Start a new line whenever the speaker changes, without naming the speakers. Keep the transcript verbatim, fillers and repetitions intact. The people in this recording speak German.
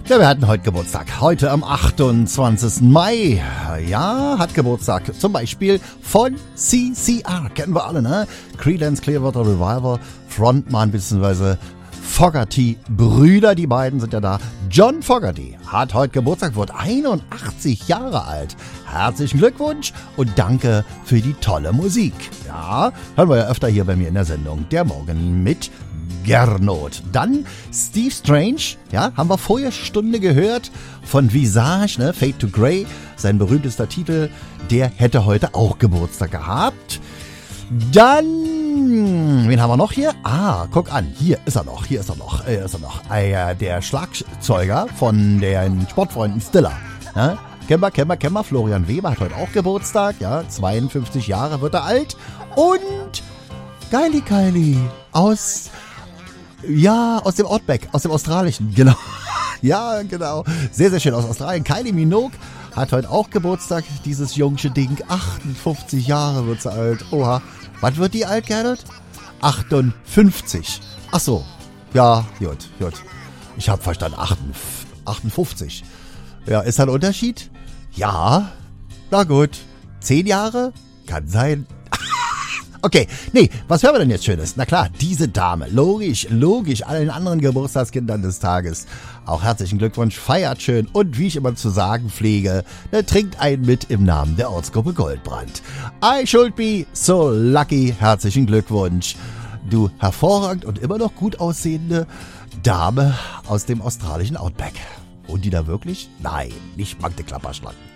Ja, wir hatten heute Geburtstag. Heute am achtundzwanzigsten Mai. Ja, hat Geburtstag. Zum Beispiel von C C R. Kennen wir alle, ne? Creedence Clearwater Revival. Frontman bzw. Fogerty-Brüder, die beiden sind ja da. John Fogerty hat heute Geburtstag, wird einundachtzig Jahre alt. Herzlichen Glückwunsch und danke für die tolle Musik. Ja, hören wir ja öfter hier bei mir in der Sendung. Der Morgen mit Gernot. Dann Steve Strange, ja, haben wir vorher Stunde gehört von Visage, ne, Fade to Grey, sein berühmtester Titel, der hätte heute auch Geburtstag gehabt. Dann, wen haben wir noch hier? Ah, guck an, hier ist er noch, hier ist er noch, hier ist er noch. Äh, der Schlagzeuger von den Sportfreunden Stiller, ja, kennen wir, kennen wir, kennen wir. Florian Weber hat heute auch Geburtstag, ja, zweiundfünfzig Jahre wird er alt. Und Kylie Kylie aus... Ja, aus dem Outback, aus dem Australischen, genau. Ja, genau. Sehr, sehr schön aus Australien. Kylie Minogue hat heute auch Geburtstag, dieses jungsche Ding. achtundfünfzig Jahre wird sie alt. Oha. Was wird die alt, Gernot? achtundfünfzig. Ach so. Ja, gut, gut. Ich habe verstanden, achtundfünfzig. Ja, ist da ein Unterschied? Ja. Na gut. Zehn Jahre? Kann sein. Okay, nee, was hören wir denn jetzt Schönes? Na klar, diese Dame, logisch, logisch, allen anderen Geburtstagskindern des Tages. Auch herzlichen Glückwunsch, feiert schön und wie ich immer zu sagen pflege, ne, trinkt einen mit im Namen der Ortsgruppe Goldbrand. I should be so lucky, herzlichen Glückwunsch. Du hervorragend und immer noch gut aussehende Dame aus dem australischen Outback. Und die da wirklich? Nein, nicht Magde Klapperschlangen.